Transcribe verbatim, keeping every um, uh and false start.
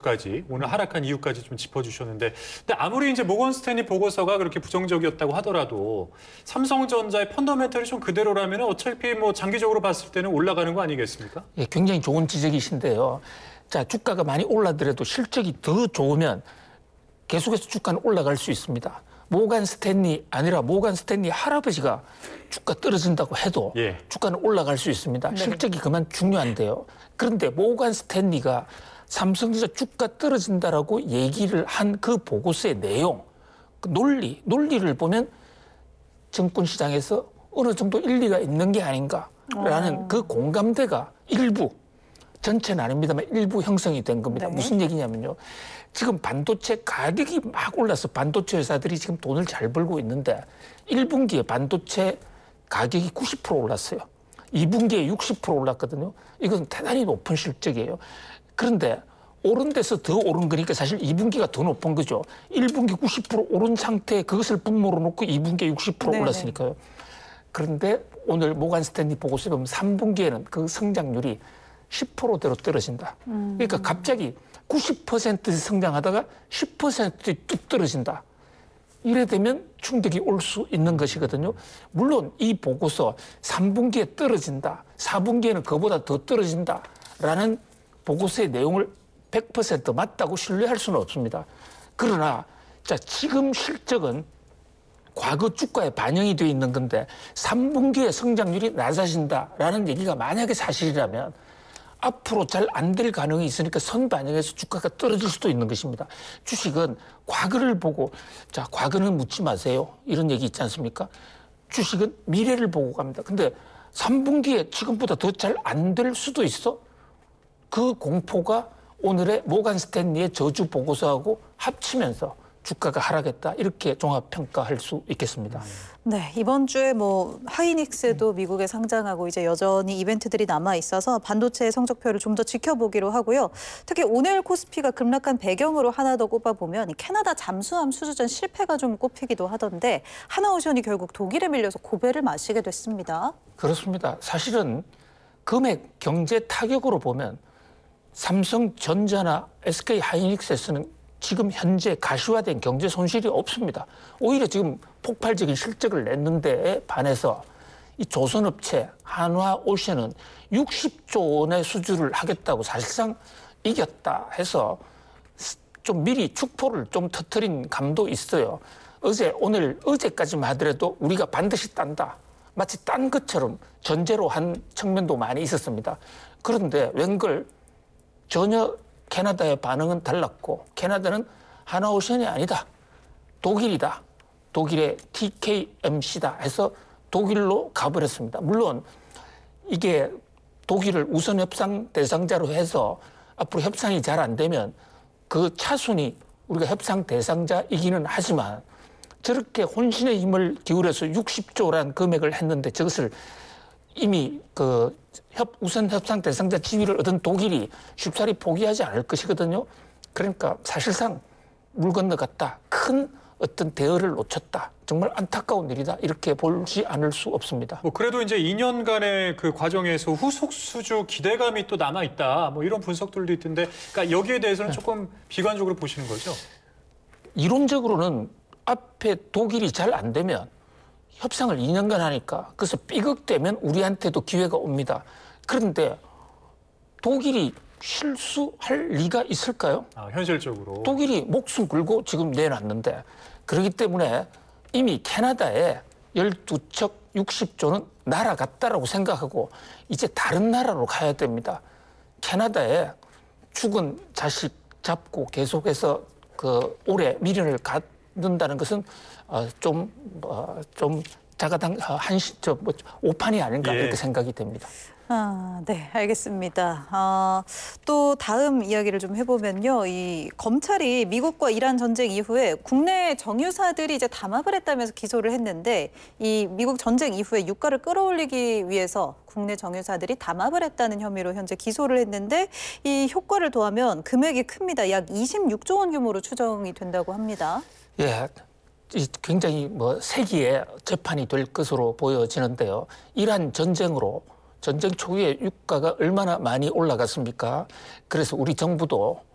까지 오늘 하락한 이유까지 좀 짚어주셨는데, 근데 아무리 이제 모건 스탠리 보고서가 그렇게 부정적이었다고 하더라도 삼성전자의 펀더멘털이 좀 그대로라면 어차피 뭐 장기적으로 봤을 때는 올라가는 거 아니겠습니까? 예, 굉장히 좋은 지적이신데요. 자, 주가가 많이 올라더라도 실적이 더 좋으면 계속해서 주가는 올라갈 수 있습니다. 모건 스탠리 아니라 모건 스탠리 할아버지가 주가 떨어진다고 해도 예. 주가는 올라갈 수 있습니다. 네. 실적이 그만 중요한데요. 그런데 모건 스탠리가 삼성전자 주가 떨어진다라고 얘기를 한 그 보고서의 내용, 그 논리, 논리를 보면 증권시장에서 어느 정도 일리가 있는 게 아닌가라는 어. 그 공감대가 일부, 전체는 아닙니다만 일부 형성이 된 겁니다. 네. 무슨 얘기냐면요. 지금 반도체 가격이 막 올라서 반도체 회사들이 지금 돈을 잘 벌고 있는데 일 분기에 반도체 가격이 구십 퍼센트 올랐어요. 이 분기에 육십 퍼센트 올랐거든요. 이건 대단히 높은 실적이에요. 그런데 오른 데서 더 오른 거니까 사실 이 분기가 더 높은 거죠. 일 분기 구십 퍼센트 오른 상태에 그것을 분모로 놓고 이 분기에 육십 퍼센트 네네. 올랐으니까요. 그런데 오늘 모건 스탠리 보고서에 보면 삼 분기에는 그 성장률이 십 퍼센트대로 떨어진다. 음. 그러니까 갑자기 구십 퍼센트 성장하다가 십 퍼센트 뚝 떨어진다. 이래 되면 충격이 올 수 있는 것이거든요. 물론 이 보고서 삼 분기에 떨어진다. 사 분기에는 그보다 더 떨어진다라는 보고서의 내용을 백 퍼센트 맞다고 신뢰할 수는 없습니다. 그러나 자, 지금 실적은 과거 주가에 반영이 되어 있는 건데 삼 분기에 성장률이 낮아진다라는 얘기가 만약에 사실이라면 앞으로 잘 안 될 가능성이 있으니까 선반영해서 주가가 떨어질 수도 있는 것입니다. 주식은 과거를 보고 자, 과거는 묻지 마세요. 이런 얘기 있지 않습니까? 주식은 미래를 보고 갑니다. 근데 삼 분기에 지금보다 더 잘 안 될 수도 있어? 그 공포가 오늘의 모건 스탠리의 저주 보고서하고 합치면서 주가가 하락했다. 이렇게 종합평가할 수 있겠습니다. 네, 이번 주에 뭐 하이닉스도 미국에 상장하고 이제 여전히 이벤트들이 남아 있어서 반도체의 성적표를 좀 더 지켜보기로 하고요. 특히 오늘 코스피가 급락한 배경으로 하나 더 꼽아보면 캐나다 잠수함 수주전 실패가 좀 꼽히기도 하던데 하나오션이 결국 독일에 밀려서 고배를 마시게 됐습니다. 그렇습니다. 사실은 금액 경제 타격으로 보면 삼성전자나 에스케이 하이닉스에서는 지금 현재 가시화된 경제 손실이 없습니다. 오히려 지금 폭발적인 실적을 냈는데 반해서 이 조선업체 한화오션은 육십조 원의 수주를 하겠다고 사실상 이겼다 해서 좀 미리 축포를 좀 터뜨린 감도 있어요. 어제 오늘 어제까지만 하더라도 우리가 반드시 딴다. 마치 딴 것처럼 전제로 한 측면도 많이 있었습니다. 그런데 웬걸 전혀 캐나다의 반응은 달랐고 캐나다는 하나오션이 아니다. 독일이다. 독일의 티케이엠씨다 해서 독일로 가버렸습니다. 물론 이게 독일을 우선 협상 대상자로 해서 앞으로 협상이 잘 안 되면 그 차순위 우리가 협상 대상자이기는 하지만 저렇게 혼신의 힘을 기울여서 육십조라는 금액을 했는데 저것을 이미 그 협, 우선 협상 대상자 지위를 얻은 독일이 쉽사리 포기하지 않을 것이거든요. 그러니까 사실상 물 건너갔다. 큰 어떤 대열을 놓쳤다. 정말 안타까운 일이다. 이렇게 보지 않을 수 없습니다. 뭐 그래도 이제 이 년간의 그 과정에서 후속 수주 기대감이 또 남아 있다. 뭐 이런 분석들도 있던데, 그러니까 여기에 대해서는 조금 비관적으로 보시는 거죠? 이론적으로는 앞에 독일이 잘 안 되면 협상을 이 년간 하니까 그래서 삐걱대면 우리한테도 기회가 옵니다. 그런데 독일이 실수할 리가 있을까요? 아, 현실적으로. 독일이 목숨 걸고 지금 내놨는데 그렇기 때문에 이미 캐나다에 열두 척 육십조는 날아갔다라고 생각하고 이제 다른 나라로 가야 됩니다. 캐나다에 죽은 자식 잡고 계속해서 그 오래 미련을 갖는다는 것은 어, 좀, 어, 좀 자가당 한시, 저, 뭐, 오판이 아닌가 예. 이렇게 생각이 됩니다. 아, 네, 알겠습니다. 아, 또 다음 이야기를 좀 해보면요. 이 검찰이 미국과 이란 전쟁 이후에 국내 정유사들이 이제 담합을 했다면서 기소를 했는데 이 미국 전쟁 이후에 유가를 끌어올리기 위해서 국내 정유사들이 담합을 했다는 혐의로 현재 기소를 했는데 이 효과를 더하면 금액이 큽니다. 약 이십육조 원 규모로 추정이 된다고 합니다. 예. 굉장히 뭐 세기의 재판이 될 것으로 보여지는데요. 이란 전쟁으로 전쟁 초기에 유가가 얼마나 많이 올라갔습니까? 그래서 우리 정부도